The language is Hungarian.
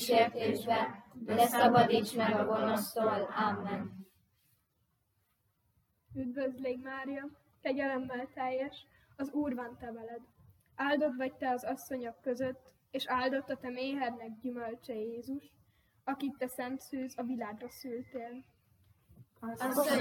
kísértésbe, de szabadíts meg a gonosztól. Amen. Üdvözlégy Mária, kegyelemmel teljes, az Úr van te veled. Áldott vagy te az asszonyok között, és áldott a te méhednek gyümölcse Jézus, akit te szent szűz a világra szültél.